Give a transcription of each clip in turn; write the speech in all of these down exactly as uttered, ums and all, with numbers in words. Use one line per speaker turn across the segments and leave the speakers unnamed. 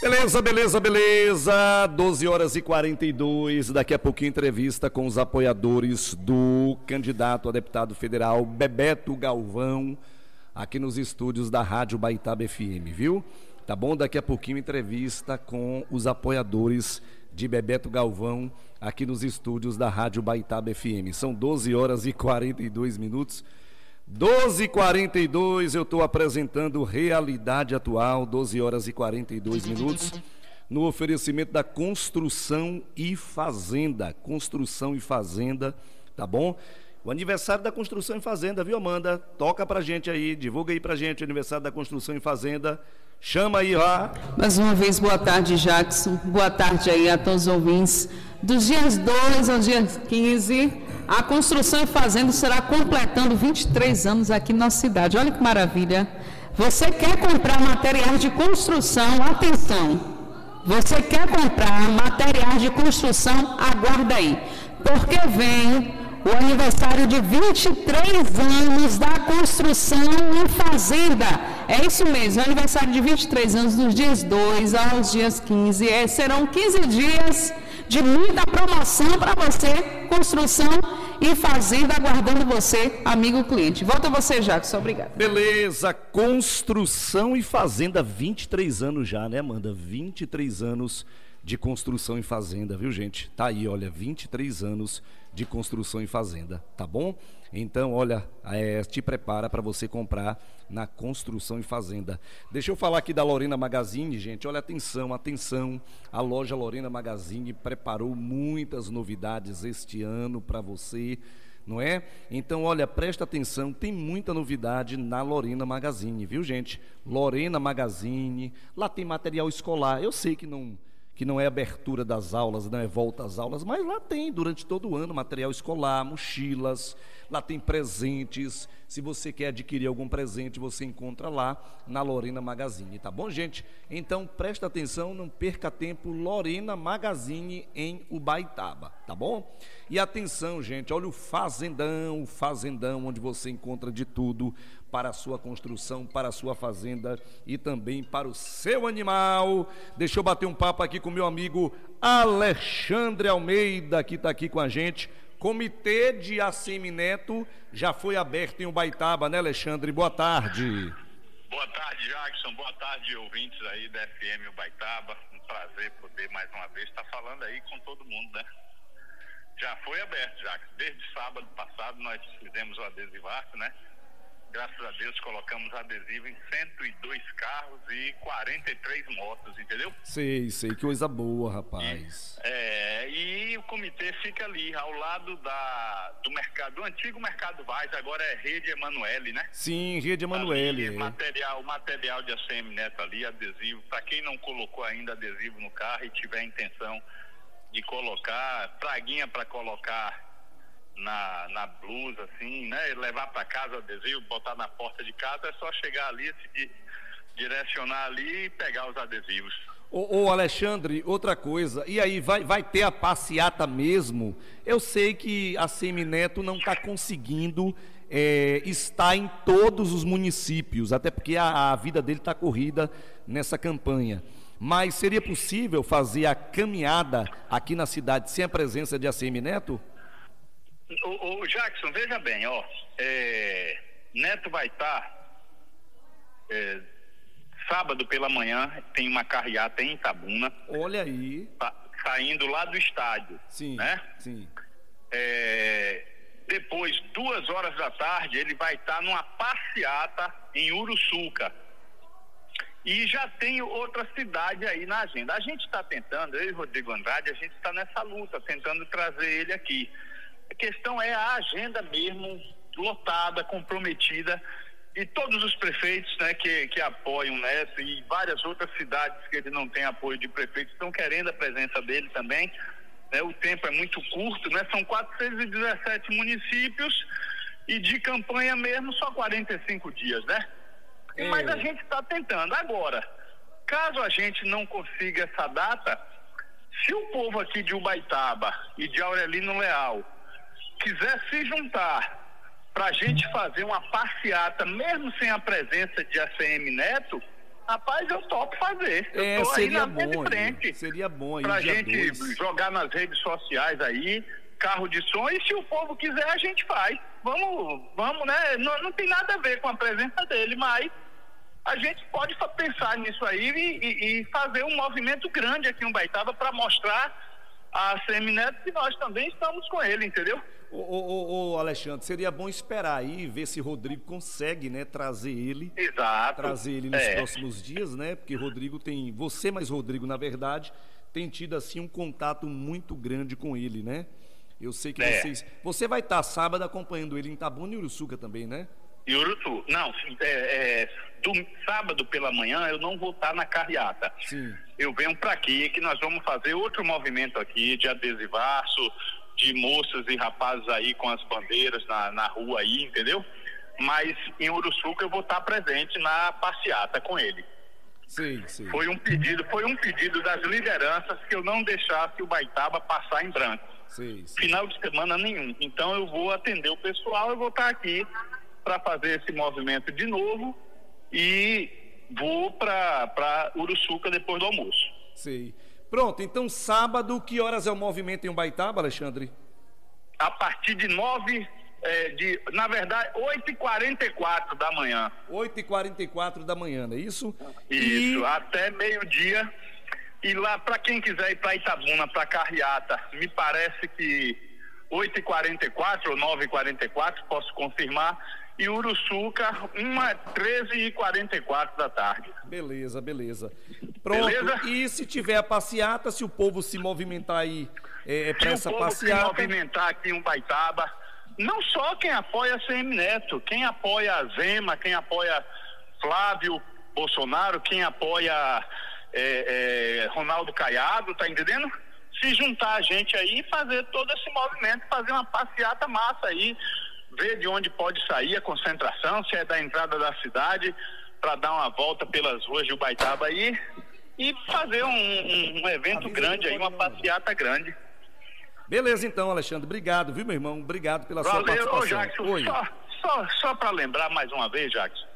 Beleza, beleza, beleza. doze horas e quarenta e dois. Daqui a pouquinho entrevista com os apoiadores do candidato a deputado federal Bebeto Galvão, aqui nos estúdios da Rádio Baitaba F M, viu? Tá bom? Daqui a pouquinho entrevista com os apoiadores de Bebeto Galvão, aqui nos estúdios da Rádio Baitaba F M. São doze horas e quarenta e dois minutos. doze e quarenta e dois, eu estou apresentando Realidade Atual, doze horas e quarenta e dois minutos, no oferecimento da Construção e Fazenda. Construção e Fazenda, tá bom? O aniversário da Construção e Fazenda, viu, Amanda? Toca pra gente aí, divulga aí pra gente o aniversário da Construção e Fazenda. Chama aí, ó.
Mais uma vez, boa tarde, Jackson. Boa tarde aí a todos os ouvintes. Dos dias dois ao dia quinze, a Construção e Fazenda será completando vinte e três anos aqui na cidade. Olha que maravilha. Você quer comprar materiais de construção? Atenção. Você quer comprar materiais de construção? Aguarda aí. Porque vem o aniversário de vinte e três anos da Construção e Fazenda. É isso mesmo, é aniversário de vinte e três anos, dos dias dois aos dias quinze. É, serão quinze dias de muita promoção para você, Construção e Fazenda, aguardando você, amigo cliente. Volta você, Jackson, obrigado.
Beleza, Construção e Fazenda, vinte e três anos já, né, Amanda? vinte e três anos de Construção e Fazenda, viu, gente? Tá aí, olha, vinte e três anos de Construção e Fazenda, tá bom? Então, olha, é, te prepara para você comprar na Construção e Fazenda. Deixa eu falar aqui da Lorena Magazine, gente. Olha, atenção, atenção. A loja Lorena Magazine preparou muitas novidades este ano para você, não é? Então, olha, presta atenção, tem muita novidade na Lorena Magazine, viu, gente? Lorena Magazine, lá tem material escolar. Eu sei que não... que não é abertura das aulas, não é volta às aulas, mas lá tem durante todo o ano material escolar, mochilas, lá tem presentes. Se você quer adquirir algum presente, você encontra lá na Lorena Magazine, tá bom, gente? Então presta atenção, não perca tempo, Lorena Magazine em Ubaitaba, tá bom? E atenção, gente, olha o Fazendão, o Fazendão, onde você encontra de tudo para a sua construção, para a sua fazenda e também para o seu animal. Deixa eu bater um papo aqui com meu amigo Alexandre Almeida, que está aqui com a gente. Comitê de Assemineto já foi aberto em Ubaitaba, né, Alexandre? Boa tarde.
Boa tarde, Jackson. Boa tarde, ouvintes aí da F M Ubaitaba. Um prazer poder mais uma vez estar falando aí com todo mundo, né? Já foi aberto, Jackson. Desde sábado passado nós fizemos o adesivaço, né? Graças a Deus colocamos adesivo em cento e dois carros e quarenta e três motos, entendeu?
Sei, sei, que coisa boa, rapaz.
E, é, e o comitê fica ali, ao lado da, do mercado, do antigo Mercado Vaz, agora é Rede Emanuele, né?
Sim, Rede Emanuele.
Ali, material, material de A C M Neto ali, adesivo, para quem não colocou ainda adesivo no carro e tiver a intenção de colocar, praguinha para colocar na, na blusa, assim, né, levar para casa o adesivo, botar na porta de casa, é só chegar ali, se direcionar ali e pegar os adesivos.
Ô, ô Alexandre, outra coisa, e aí, vai, vai ter a passeata mesmo? Eu sei que a Semineto não está conseguindo é, estar em todos os municípios, até porque a, a vida dele está corrida nessa campanha. Mas seria possível fazer a caminhada aqui na cidade sem a presença de A C M Neto?
O, o Jackson, veja bem, ó, é, Neto vai estar é, sábado pela manhã, tem uma carreata em Itabuna.
Olha aí.
Tá, saindo lá do estádio.
Sim,
né?
sim.
É, depois, duas horas da tarde, ele vai estar numa passeata em Uruçuca. E já tem outra cidade aí na agenda. A gente está tentando, eu e Rodrigo Andrade, a gente está nessa luta, tentando trazer ele aqui. A questão é a agenda mesmo, lotada, comprometida, e todos os prefeitos, né, que, que apoiam Neto e várias outras cidades que ele não tem apoio de prefeitos estão querendo a presença dele também, né? O tempo é muito curto, né? São quatrocentos e dezessete municípios e de campanha mesmo só quarenta e cinco dias, né? É. Mas a gente está tentando. Agora, caso a gente não consiga essa data, se o povo aqui de Ubaitaba e de Aurelino Leal quiser se juntar para a gente fazer uma passeata, mesmo sem a presença de A C M Neto, rapaz, eu topo fazer. Eu
É,
tô aí
seria
na minha
bom,
frente.
seria bom aí
Pra
dia
gente
dois.
jogar nas redes sociais aí, carro de som, e se o povo quiser, a gente faz. Vamos, vamos, né? Não, não tem nada a ver com a presença dele, mas a gente pode pensar nisso aí e, e, e fazer um movimento grande aqui em Ubaitaba para mostrar a Semineto que nós também estamos com ele, entendeu?
Ô, ô, ô, ô, Alexandre, seria bom esperar aí, ver se Rodrigo consegue, né, trazer ele.
Exato.
Trazer ele nos
é.
próximos dias, né? Porque Rodrigo tem, você mais Rodrigo, na verdade, tem tido assim um contato muito grande com ele, né? Eu sei que
É.
vocês... Você vai estar sábado acompanhando ele em Itabuna e Uruçuca também, né?
E Uruçu. Não, é, é, do, sábado pela manhã eu não vou estar na carreata.
Sim.
Eu venho para aqui que nós vamos fazer outro movimento aqui de adesivaço, de moças e rapazes aí com as bandeiras na, na rua aí, entendeu? Mas em Uruçuca eu vou estar presente na passeata com ele.
Sim, sim.
Foi um pedido, foi um pedido das lideranças que eu não deixasse o Ubaitaba passar em branco.
Sim, sim.
Final de semana nenhum. Então eu vou atender o pessoal, eu vou estar aqui para fazer esse movimento de novo e vou para Uruçuca depois do almoço.
Sei. Pronto, então sábado, que horas é o movimento em Ubaitaba, Alexandre?
A partir de nove, é, de, na verdade, oito e quarenta e quatro da manhã.
oito e quarenta e quatro da manhã, não é isso?
Isso,
E...
até meio-dia. E lá, para quem quiser ir para Itabuna, para Carreata, me parece que oito e quarenta e quatro ou nove e quarenta e quatro, posso confirmar. E Uruçuca, treze e quarenta e quatro da tarde.
Beleza, beleza. Pronto,
Beleza?
E se tiver a passeata, se o povo se movimentar aí é, para essa
Se o povo
passeata...
se movimentar aqui em Ubaitaba, não só quem apoia a Semineto, quem apoia a Zema, quem apoia Flávio Bolsonaro, quem apoia é, é, Ronaldo Caiado, tá entendendo? Se juntar a gente aí e fazer todo esse movimento, fazer uma passeata massa aí, ver de onde pode sair a concentração, se é da entrada da cidade, para dar uma volta pelas ruas de Ubaitaba aí e fazer um, um, um evento grande aí, uma passeata grande.
Beleza então, Alexandre, obrigado, viu, meu irmão? Obrigado pela
Valeu,
sua participação.
ô Jackson,
Oi.
só, só, só para lembrar mais uma vez, Jackson,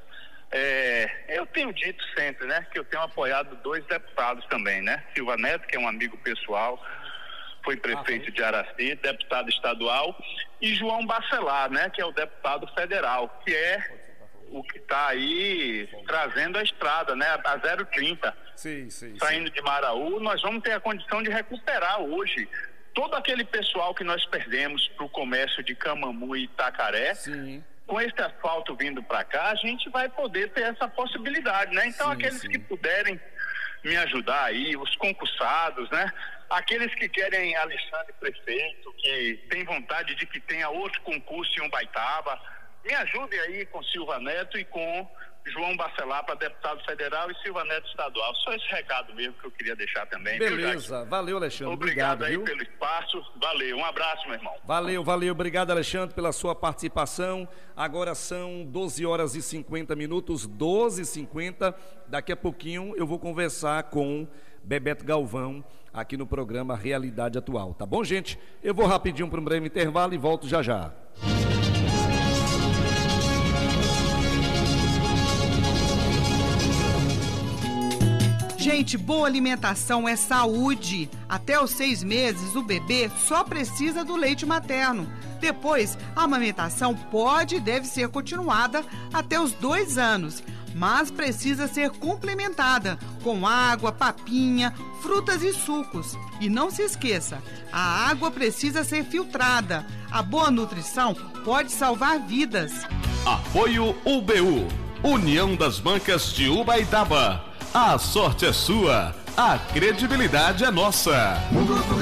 é, eu tenho dito sempre, né, que eu tenho apoiado dois deputados também, né? Silva Neto, que é um amigo pessoal, foi prefeito de Araci, deputado estadual, e João Bacelar, né, que é o deputado federal, que é o que está aí trazendo a estrada, né, a zero trinta,
Sim, sim,
saindo
sim.
de Maraú. Nós vamos ter a condição de recuperar hoje todo aquele pessoal que nós perdemos para o comércio de Camamu e Itacaré.
Sim.
Com esse asfalto vindo para cá, a gente vai poder ter essa possibilidade, né? Então,
Sim,
aqueles
sim.
que puderem me ajudar aí, os concursados, né? Aqueles que querem Alexandre prefeito, que tem vontade de que tenha outro concurso em Ubaitaba, me ajudem aí com Silva Neto e com João Bacelar para deputado federal e Silva Neto estadual. Só esse recado mesmo que eu queria deixar também. viu,
Beleza,
Jackson?
valeu, Alexandre,
Obrigado,
obrigado,
aí
viu?
pelo espaço. Valeu, um abraço, meu irmão.
Valeu, valeu, obrigado, Alexandre, pela sua participação. Agora são doze horas e cinquenta minutos, doze e cinquenta. Daqui a pouquinho eu vou conversar com Bebeto Galvão aqui no programa Realidade Atual, tá bom, gente? Eu vou rapidinho para um breve intervalo e volto já já.
Gente, boa alimentação é saúde. Até os seis meses, o bebê só precisa do leite materno. Depois, a amamentação pode e deve ser continuada até os dois anos, mas precisa ser complementada com água, papinha, frutas e sucos. E não se esqueça, a água precisa ser filtrada. A boa nutrição pode salvar vidas.
Apoio U B U, União das Bancas de Ubaitaba. A sorte é sua, a credibilidade é nossa.